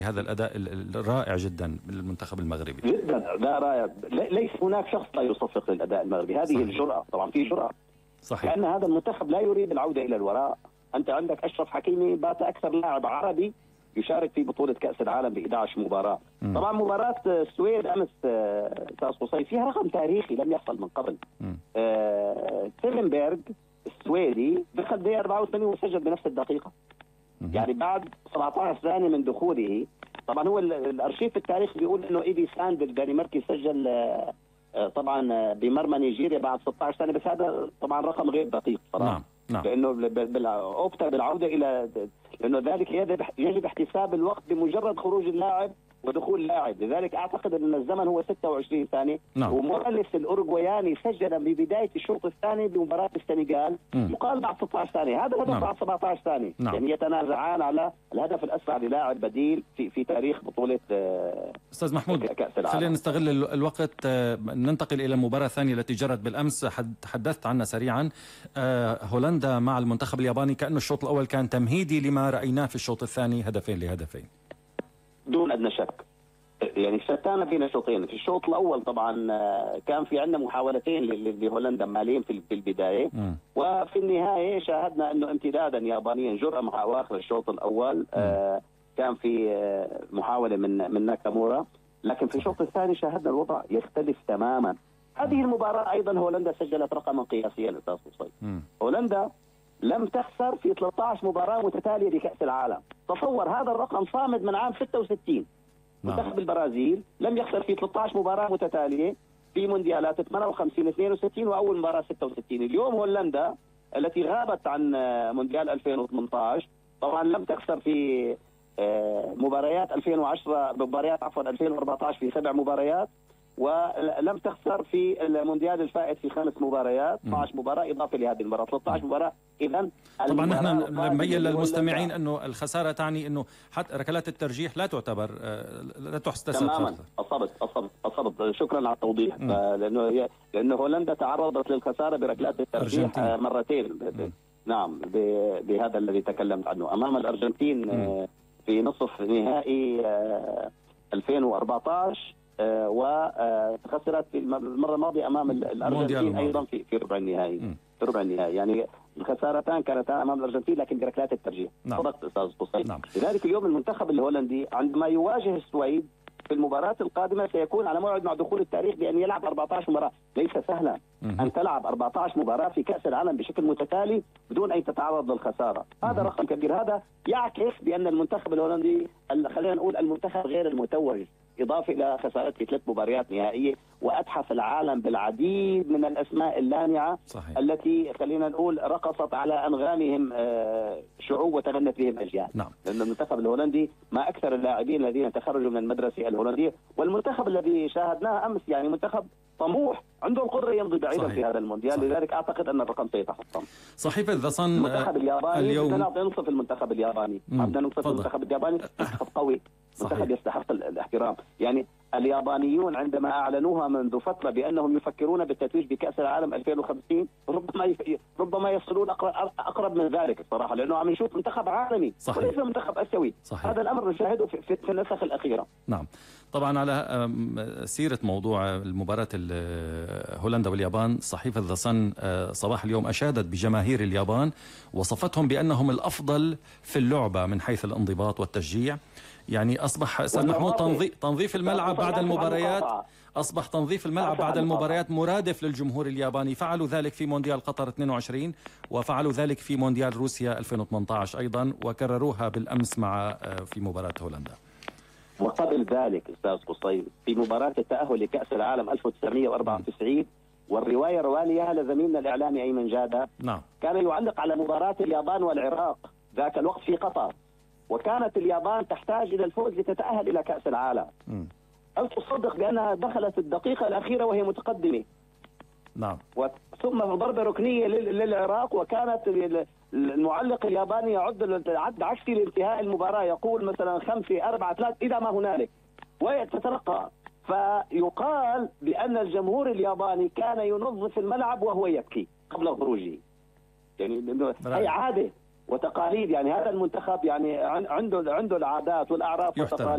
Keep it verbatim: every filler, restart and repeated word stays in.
هذا الأداء الرائع جدا للمنتخب المغربي. جدا لا رائع، ليس هناك شخص لا يصفق للأداء المغربي. هذه صحيح. الجرأة طبعا في جرأة صحيح، لأن هذا المنتخب لا يريد العودة إلى الوراء. أنت عندك أشرف حكيمي بات أكثر لاعب عربي يشارك في بطولة كأس العالم ب إحدى عشرة مباراة. م. طبعا مباراة السويد أمس أستاذ قصي فيها رقم تاريخي لم يحصل من قبل. آه سيفنبرغ السويدي دخل دقيقة أربعة وثمانين وسجل بنفس الدقيقة. م. يعني بعد سبعة عشر ثانية من دخوله. طبعا هو الارشيف التاريخي بيقول انه ايدي ساند الدنماركي سجل طبعا بمرمى نيجيريا بعد ستة عشر ثانية، بس هذا طبعا رقم غير دقيق صراحه. نعم نعم. لانه اوبتا بالعوده الى، لانه ذلك يجب احتساب الوقت بمجرد خروج اللاعب ودخول اللاعب، لذلك اعتقد ان الزمن هو ستة وعشرين ثانية. نعم. وموراليس الاورجواياني سجل ببدايه الشوط الثاني بمباراه السنغال يقال بعد ستة عشر ثانية، هذا الهدف نعم. بعد سبعة عشر ثانية. نعم. يعني يتنازعان على الهدف الاسرع للاعب بديل في في تاريخ بطوله استاذ محمود. خلينا نستغل الوقت، ننتقل الى المباراه الثانيه التي جرت بالامس، تحدثت عنها سريعا. هولندا مع المنتخب الياباني، كأنه الشوط الاول كان تمهيدي لما رايناه في الشوط الثاني، هدفين لهدفين دون ادنى شك. يعني شتان بين شوطين. في الشوط الاول طبعا كان في عندنا محاولتين لهولندا مالين في البدايه، م. وفي النهايه شاهدنا انه امتدادا يابانيا جرأة مع اواخر الشوط الاول. آه كان في محاوله من من ناكامورا، لكن في الشوط الثاني شاهدنا الوضع يختلف تماما. هذه المباراه ايضا هولندا سجلت رقما قياسيا استاذ قصي. هولندا لم تخسر في ثلاثة عشر مباراة متتالية بكأس العالم. تصور هذا الرقم صامد من عام ستة وستين. منتخب البرازيل لم يخسر في ثلاثة عشر مباراة متتالية في مونديالات ثمانية وخمسين اثنين وستين وأول مباراة ستة وستين. اليوم هولندا التي غابت عن مونديال ألفين وثمانية عشر طبعا لم تخسر في مباريات ألفين وعشرة مباريات عفوا ألفين وأربعة عشر في سبع مباريات، ولم تخسر في المونديال الفائت في خمس مباريات، اثنتي عشرة مباراة إضافة لهذه المباراة، ثلاثة عشر مباراة. إذا طبعا نحن نبين للمستمعين أنه الخسارة تعني أنه حتى ركلات الترجيح لا تعتبر، لا تحسب. تماما. أصبت أصبت أصبت شكرا على التوضيح. لأنه لأنه هولندا تعرضت للخسارة بركلات الترجيح أرجنتين. مرتين. م. نعم بهذا الذي تكلمت عنه أمام الأرجنتين م. في نصف نهائي ألفين وأربعة عشر، وخسرت في المره الماضيه امام الارجنتين ايضا في في ربع النهائي. في ربع النهائي يعني الخسارتان كانتا امام الارجنتين لكن بركلات الترجيح. صدقت استاذ قصي. نعم. لذلك اليوم المنتخب الهولندي عندما يواجه السويد في المباراة القادمة سيكون على موعد مع دخول التاريخ بأن يلعب أربعة عشر مباراة. ليس سهلا أن تلعب أربعة عشر مباراة في كأس العالم بشكل متتالي بدون أن تتعرض للخسارة. هذا رقم كبير. هذا يعكس بأن المنتخب الهولندي، خلينا نقول المنتخب غير المتوج، إضافة إلى خسارات في ثلاث مباريات نهائية، وأتحف العالم بالعديد من الأسماء اللامعة. صحيح. التي خلينا نقول رقصت على أنغامهم شعوب وتغنت بهم أجيال. نعم. لأن المنتخب الهولندي ما أكثر اللاعبين الذين تخرجوا من المدرسة الهولندية، والمنتخب الذي شاهدناه أمس يعني منتخب طموح عنده القدرة يمضي بعيدا في هذا المونديال. صحيح. لذلك أعتقد أن الرقم سيتحطم. صحيفة ذا صن المنتخب الياباني اليوم بدنا ننصف المنتخب الياباني، بدنا ننصف المنتخب الياباني. منتخب قوي، منتخب يستحق الاحترام. يعني اليابانيون عندما أعلنوها منذ فترة بأنهم يفكرون بالتتويج بكأس العالم ألفين وخمسين ربما يف... ربما يصلون أقرب... أقرب من ذلك الصراحة، لأنه عم نشوف منتخب عالمي. صحيح. وليس منتخب آسيوي. صحيح. هذا الأمر نشاهده في, في... في النسخ الأخيرة. نعم. طبعا على سيرة موضوع المباراة هولندا واليابان، صحيفة ذا صن صباح اليوم أشادت بجماهير اليابان، وصفتهم بأنهم الأفضل في اللعبة من حيث الانضباط والتشجيع. يعني أصبح أستاذ محمود تنظيف الملعب بعد المباريات، أصبح تنظيف الملعب بعد المباريات مرادف للجمهور الياباني. فعلوا ذلك في مونديال قطر اثنين وعشرين، وفعلوا ذلك في مونديال روسيا ألفين وثمانية عشر أيضا، وكرروها بالأمس مع في مباراة هولندا. وقبل ذلك أستاذ قصي في مباراة التأهل لكأس العالم ألف وتسعمئة وأربعة وتسعين، والرواية رواليها لزميلنا الإعلامي أيمن جادة. نعم. كان يعلق على مباراة اليابان والعراق ذاك الوقت في قطر، وكانت اليابان تحتاج إلى الفوز لتتأهل إلى كأس العالم. م. هل تصدق بأنها دخلت الدقيقة الأخيرة وهي متقدمة؟ نعم. ثم ضربة ركنية للعراق، وكانت المعلق الياباني يعد عد عكسي لانتهاء المباراة، يقول مثلا خمسة أربعة ثلاثة إذا ما هنالك، ويتترقى. فيقال بأن الجمهور الياباني كان ينظف الملعب وهو يبكي قبل خروجه. يعني هي عادة وتقاليد. يعني هذا المنتخب يعني عنده عنده العادات والأعراف والتقاليد.